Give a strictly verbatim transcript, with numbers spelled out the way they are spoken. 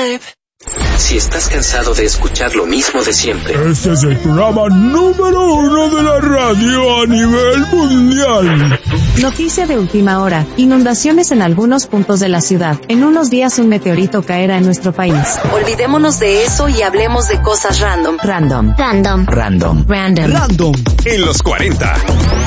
vibe. Si estás cansado de escuchar lo mismo de siempre. Este es el programa número uno de la radio a nivel mundial. Noticia de última hora. Inundaciones en algunos puntos de la ciudad. En unos días un meteorito caerá en nuestro país. Olvidémonos de eso y hablemos de cosas random. Random. Random. Random. Random. Random. En los cuarenta.